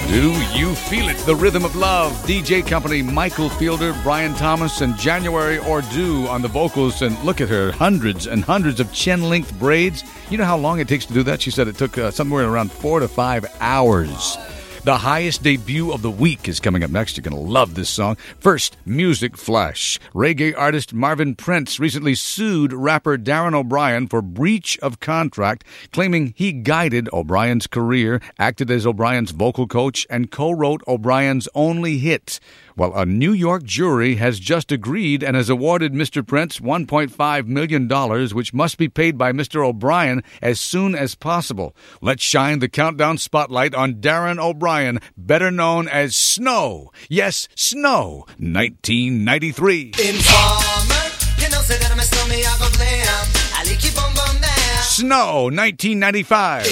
Do you feel it? The Rhythm of Love. DJ Company, Michael Fielder, Brian Thomas, and January Ordu on the vocals. And look at her, hundreds and hundreds of chin-length braids. You know how long it takes to do that? She said it took somewhere around 4 to 5 hours. The highest debut of the week is coming up next. You're going to love this song. First, Music Flash. Reggae artist Marvin Prince recently sued rapper Darren O'Brien for breach of contract, claiming he guided O'Brien's career, acted as O'Brien's vocal coach, and co-wrote O'Brien's only hit. Well, a New York jury has just agreed and has awarded Mr. Prince $1.5 million, which must be paid by Mr. O'Brien as soon as possible. Let's shine the countdown spotlight on Darren O'Brien, better known as Snow. Yes, Snow, 1993. Informer, you know, say that I'm a snowman, I go blam. I like you, boom, boom, down. Snow, 1995.